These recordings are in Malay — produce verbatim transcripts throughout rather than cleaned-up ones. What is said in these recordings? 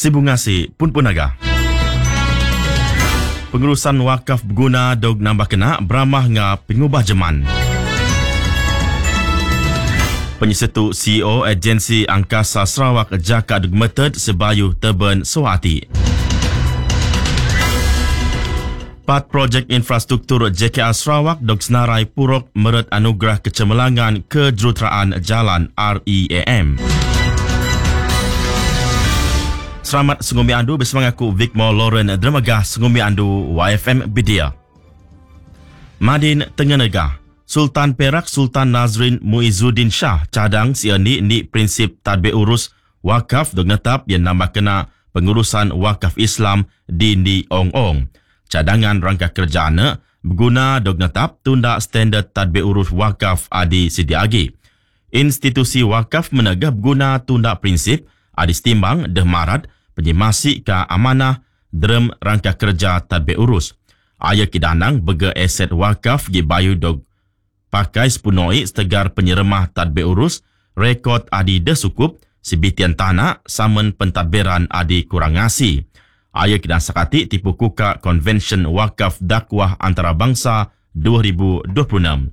Sibungasi pun punaga. Pengurusan wakaf berguna dog nambah kena beramah nga pengubah jeman. Penyesetu C E O Agensi Angkasa Sarawak Jaka Dugmeted Sebayu Teben Suwati. Pat projek infrastruktur J K R Sarawak dog senarai purok meret anugerah kecemerlangan kejuruteraan jalan R E A M. Selamat Sungguh Andu bersama aku Vicmore Lauren Dermagah Sungguh Andu Y F M Bidia. Madin Tengganaga Sultan Perak Sultan Nazrin Muizuddin Shah cadang siani ni prinsip tadbir urus wakaf dog netap yang nama kena pengurusan wakaf Islam di Ni Ong Ong. Cadangan rangka kerjaan berguna dog netap tunda standard tadbir urus wakaf adi sidiagi. Institusi wakaf menegah berguna tunda prinsip adi setimbang deh marat penyemasi ke amanah derem rangka kerja tadbir urus. Ayah kidanang bega aset wakaf gi bayu dog pakai sepunoi setegar penyeremah tadbir urus, rekod adi dah cukup, sebitian tanah samen pentadbiran adi kurang ngasi. Ayah kidang sakati tipu kuka Konvensyen Wakaf Dakwah Antarabangsa dua ribu dua puluh enam.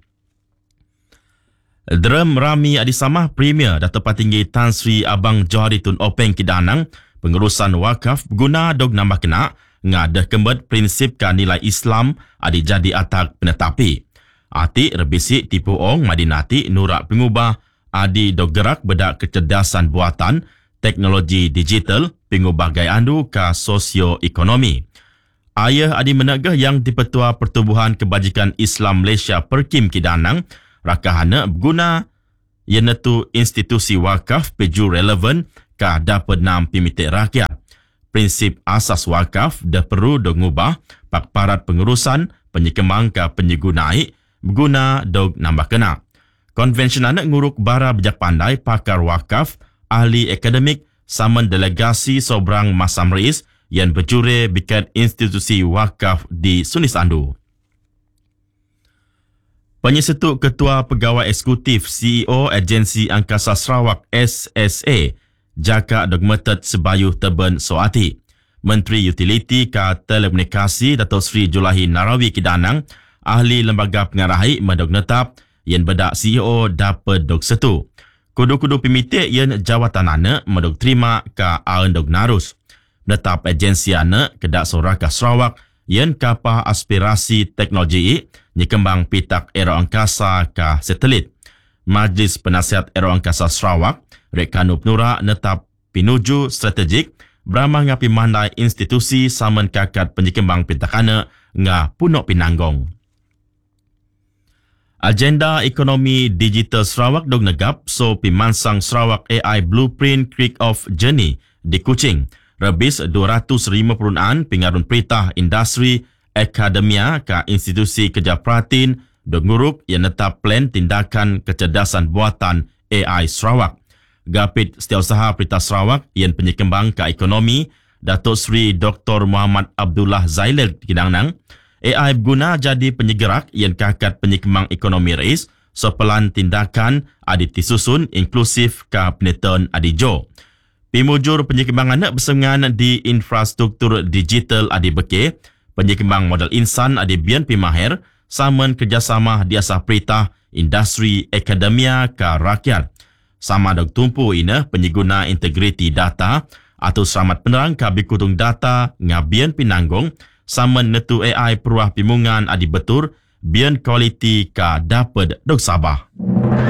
Derem rami adi samah Premier Dato' Patinggi Tan Sri Abang Johari Tun Openg kidanang pengurusan wakaf guna dog nambah kena ngadah kembet prinsip ka nilai Islam adi jadi atak penetapi. Ati rebisi tipu ong madinati nurak pengubah adi dog gerak bedak kecerdasan buatan teknologi digital pengubah gaya andu ka sosioekonomi. Ayah adi menegah yang dipetua Pertubuhan Kebajikan Islam Malaysia Perkim kidanang rakahana berguna yenetu institusi wakaf peju relevan ka dapat nam pimitik rakyat. Prinsip asas wakaf dah perlu dog ngubah pak parat pengurusan penyekemang ka penyegunai berguna dog nambah kena. Konvensyen anak nguruk bara bijak pandai pakar wakaf, ahli akademik saman delegasi sobrang Masam Rais yang berjure bikat institusi wakaf di Sunis Andu. Penyesetu Ketua Pegawai Eksekutif C E O Agensi Angkasa Sarawak S S A Jaka Dugmeted Sebayu Teben Suwati. Menteri Utiliti ka Telekomunikasi Dato' Sri Julahi Narawi kidanang ahli lembaga pengarahi medog netap yang bedak C E O dapat dog setu. Kudu-kudu pimitik yang jawatan anak medog terima ka aun dog narus. Netap agensi anak kedak Soraka Sarawak yang kapah aspirasi teknologi nyekembang pitak aero angkasa ka satelit. Majlis Penasihat Aero Angkasa Sarawak Rekanu Penura netap pinuju strategik beramah ngapi mandai institusi saman kakat penyekembang pitakana nga punok pinanggong. Agenda Ekonomi Digital Sarawak dog negap so pimansang Sarawak A I Blueprint Kick-Off Journey di Kuching. Rebis dua ratus lima puluh an pengarun peritah industri akademia ka institusi kerja pratin dog nguruk yang netap plan tindakan kecerdasan buatan A I Sarawak. Gapit Setiausaha Perintah Sarawak yang penyekembang ke ekonomi Datuk Sri Doktor Muhammad Abdullah Zailil kidangnang A I berguna jadi penyegerak yang kakat penyekembang ekonomi rais sepelan tindakan adi disusun inklusif ke peneton adi jo. Pimujur penyekembangan bersengan di infrastruktur digital adi beke, penyekembang modal insan adi bian pimahir, saman kerjasama di asah peritah industri akademia ke rakyat. Sama dog tumpu ina penyeguna integriti data atau selamat penerang ka bikutung data ngabian pinanggong sama netu A I peruah pimungan adi betur bian kualiti ka dapat dog sabah.